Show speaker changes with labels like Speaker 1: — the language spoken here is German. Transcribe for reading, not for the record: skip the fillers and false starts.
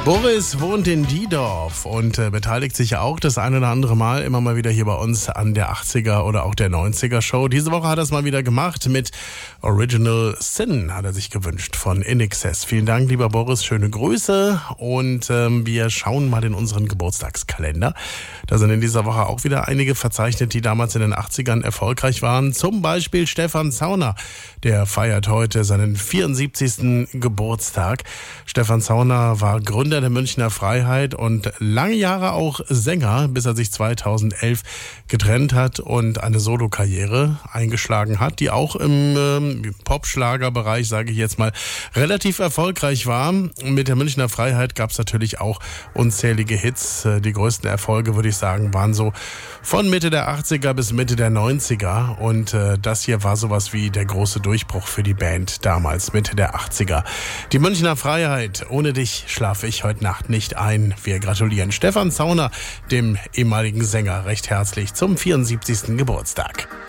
Speaker 1: Boris wohnt in Diedorf und beteiligt sich ja auch das ein oder andere Mal immer mal wieder hier bei uns an der 80er oder auch der 90er Show. Diese Woche hat er es mal wieder gemacht mit Original Sin, hat er sich gewünscht von INXS. Vielen Dank, lieber Boris, schöne Grüße und wir schauen mal in unseren Geburtstagskalender. Da sind in dieser Woche auch wieder einige verzeichnet, die damals in den 80ern erfolgreich waren. Zum Beispiel Stefan Zauner, der feiert heute seinen 74. Geburtstag. Stefan Zauner war Gründer der Münchner Freiheit und lange Jahre auch Sänger, bis er sich 2011 getrennt hat und eine Solokarriere eingeschlagen hat, die auch im Popschlagerbereich, sage ich jetzt mal, relativ erfolgreich war. Mit der Münchner Freiheit gab es natürlich auch unzählige Hits. Die größten Erfolge, würde ich sagen, waren so von Mitte der 80er bis Mitte der 90er und das hier war sowas wie der große Durchbruch für die Band damals, Mitte der 80er. Die Münchner Freiheit, ohne dich schlafe ich heute Nacht nicht ein. Wir gratulieren Stefan Zauner, dem ehemaligen Sänger, recht herzlich zum 74. Geburtstag.